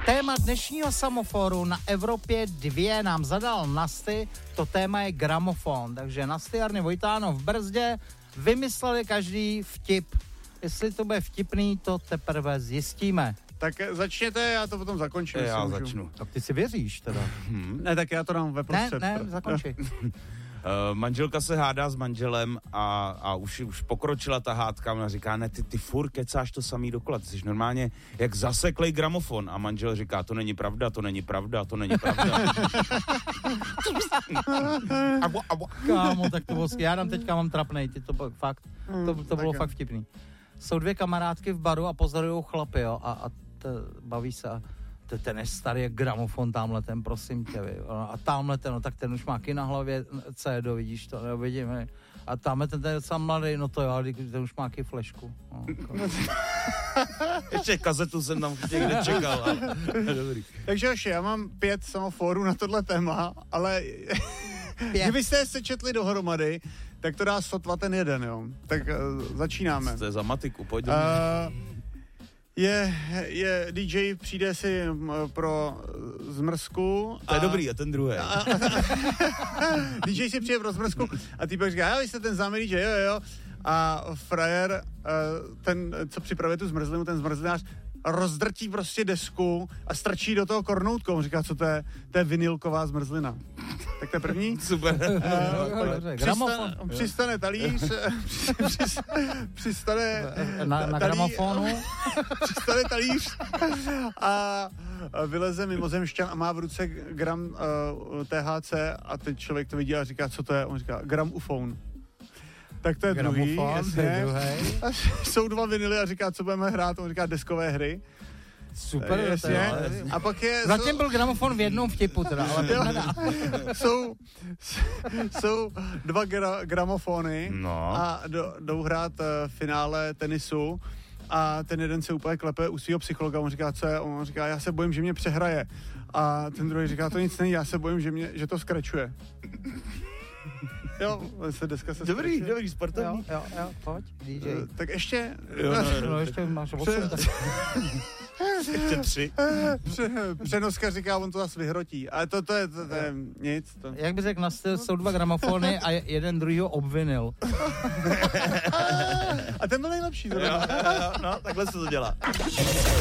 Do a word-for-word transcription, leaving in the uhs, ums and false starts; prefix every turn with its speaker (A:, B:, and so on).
A: Téma dnešního samoforu na Evropě dva nám zadal Nasty, to téma je gramofon, takže Nasty, Jarny, Vojtáno v brzdě vymysleli každý vtip. Jestli to bude vtipný, to teprve zjistíme.
B: Tak začněte, já to potom zakončím.
C: Já
B: můžu.
C: začnu.
A: Tak ty si věříš teda?
B: Hmm. Ne, tak já to dám ve prostřed.
A: Ne, ne, zakonči.
C: Uh, manželka se hádá s manželem a, a už, už pokročila ta hádka. Ona říká, ne, ty, ty furt kecáš to samý dokola. Ty jsi normálně jak zaseklej gramofon. A manžel říká, to není pravda, to není pravda, to není pravda.
A: Kámo, tak to bylo, já dám teďka mám trapnej, ty to bylo fakt, to, to bylo fakt vtipný. Jsou dvě kamarádky v baru a pozorujou chlapy, jo, a, a t, baví se a to ten je starý jak gramofon tamhle ten, prosím tě, vy. A tamhle ten, no tak ten už má ky na hlavě C D, vidíš to, jo, vidíme. A tamhle ten, ten je docela mladý, no to jo, ale ten už má ky flešku. No,
C: ještě kazetu jsem tam někde čekal. Ale... Dobrý.
B: Takže ještě, já mám pět samoforů na tohle téma, ale kdybyste je sečetli dohromady, tak to dá sotva ten jeden, jo. Tak uh, začínáme.
C: To je za matiku, pojď do mě.
B: Uh, je, je D J, přijde si m, pro zmrzku.
C: To je
B: a,
C: dobrý, a ten druhý.
B: D J si přijde pro zmrzku a týpek říká, já, vy jste ten známý D J, jo, jo. A frajer, uh, ten, co připravuje tu zmrzlinu, ten zmrzlinář, rozdrtí prostě desku a strčí do toho kornoutkou. On říká, co to je? To je vinylková zmrzlina. Tak to je první.
C: Super.
B: Uh, přistane, přistane talíř, přistane
A: na, na gramofonu.
B: Přistane talíř a vyleze mimozemšťan a má v ruce gram uh, T H C a teď člověk to vidí a říká, co to je? On říká, gramofon. Tak to je druhý, jasně. Jsou dva vinily a říká, co budeme hrát, on říká deskové hry.
A: Super,
B: jasně. jasně. A pak je...
A: Zatím
B: jsou,
A: byl gramofon v jednom vtipu teda, ale to nedá.
B: jsou, jsou dva gra, gramofony
C: no.
B: a do, jdou hrát uh, finále tenisu a ten jeden se úplně klepe u svého psychologa, on říká, co je? On říká, já se bojím, že mě přehraje. A ten druhý říká, to nic není, já se bojím, že, mě, že to skračuje. Jo, se deska se
C: Dobrý,
B: skračuje.
C: dobrý, sportovní.
A: Jo, jo, jo, pojď, D J.
B: Uh, tak ještě...
C: Jo, no, no,
A: no, ještě máš osm.
C: Ještě tři.
B: Pře, přenoska říká, on to zase vyhrotí. Ale to, to, je, to, to je nic. To...
A: Jak by řekl, na styl jsou dva gramofony a jeden druhýho obvinil.
B: A ten byl nejlepší.
C: Jo, jo, jo, no, takhle se to dělá.